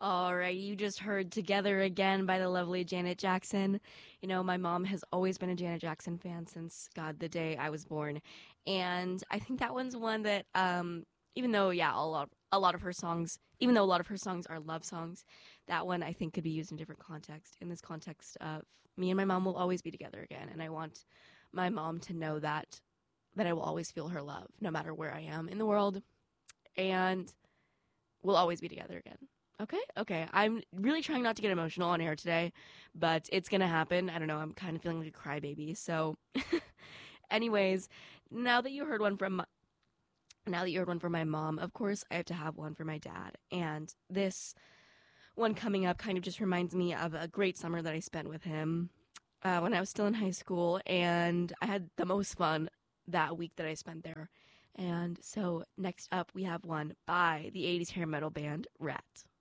All right, you just heard Together Again by the lovely Janet Jackson. You know, my mom has always been a Janet Jackson fan since, God, the day I was born. And I think that one's one that, even though, yeah, a lot of her songs, even though a lot of her songs are love songs, that one I think could be used in different context. In this context of me and my mom will always be together again. And I want my mom to know that I will always feel her love, no matter where I am in the world. And we'll always be together again. Okay, okay. I'm really trying not to get emotional on air today, but it's gonna happen. I don't know. I'm kind of feeling like a crybaby. So, anyways, now that you heard one from now that you heard one from my mom, of course I have to have one for my dad. And this one coming up kind of just reminds me of a great summer that I spent with him when I was still in high school, and I had the most fun that week that I spent there. And so next up, we have one by the 80s hair metal band Rat.